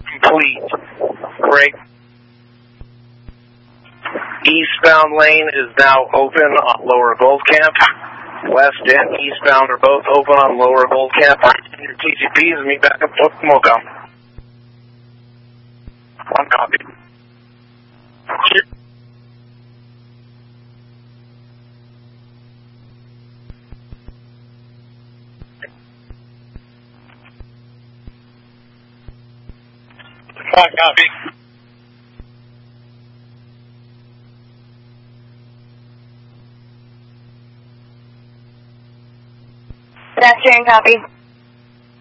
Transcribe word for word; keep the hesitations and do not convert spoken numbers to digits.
complete. Break. Eastbound lane is now open on Lower Gold Camp. West and eastbound are both open on Lower Gold Camp. Your T G Ps, meet back up at Moco. One copy. One copy. Pedestrian copy.